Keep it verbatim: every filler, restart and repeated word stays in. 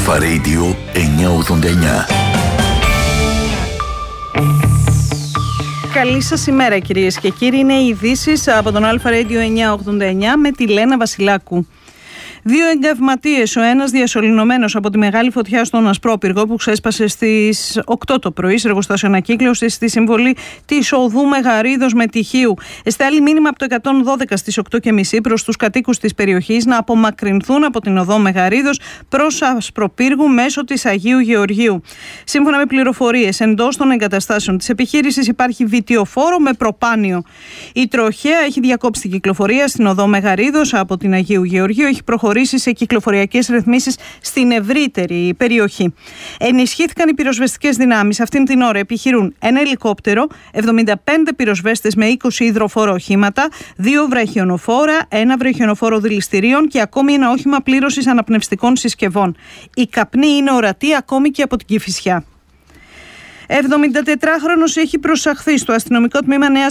Αλφα Radio εννιακόσια ογδόντα εννιά. Καλή σας ημέρα κυρίες και κύριοι. Είναι οι ειδήσεις από τον Αλφα Radio εννιακόσια ογδόντα εννιά με τη Λένα Βασιλάκου. Δύο εγκαυματίες, ο ένας διασωληνωμένος από τη μεγάλη φωτιά στον Ασπρόπυργο που ξέσπασε στις οκτώ το πρωί σε εργοστάσιο ανακύκλωσης στη συμβολή της οδού Μεγαρίδος Μετυχίου. Εστάλει μήνυμα από το εκατόν δώδεκα στις οκτώ και μισή προς τους κατοίκους της περιοχής να απομακρυνθούν από την οδό Μεγαρίδος προς Ασπροπύργου μέσω της Αγίου Γεωργίου. Σύμφωνα με πληροφορίες, εντός των εγκαταστάσεων της επιχείρησης υπάρχει βιτιοφόρο με προπάνιο. Η τροχέα έχει διακόψει την κυκλοφορία στην οδό Μεγαρίδος από την Αγίου Γεωργίου. Έχει προχωρήσει σε κυκλοφοριακές ρυθμίσεις στην ευρύτερη περιοχή. Ενισχύθηκαν οι πυροσβεστικές δυνάμεις. Αυτήν την ώρα επιχειρούν ένα ελικόπτερο, εβδομήντα πέντε πυροσβέστες με είκοσι υδροφόρο οχήματα, δύο βραχιονοφόρα, ένα βραχιονοφόρο δηληστηρίων και ακόμη ένα όχημα πλήρωσης αναπνευστικών συσκευών. Η καπνή είναι ορατή ακόμη και από την Κηφισιά. εβδομηντατετράχρονος έχει προσαχθεί στο αστυνομικό τμήμα Νέας